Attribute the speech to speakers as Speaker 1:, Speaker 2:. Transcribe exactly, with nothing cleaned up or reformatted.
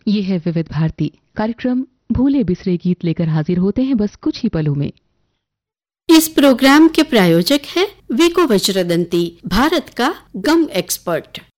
Speaker 1: ये है विविध भारती कार्यक्रम। भूले बिसरे गीत लेकर हाजिर होते हैं बस कुछ ही पलों में।
Speaker 2: इस प्रोग्राम के प्रायोजक है विको वज्रदंती, भारत का गम एक्सपर्ट।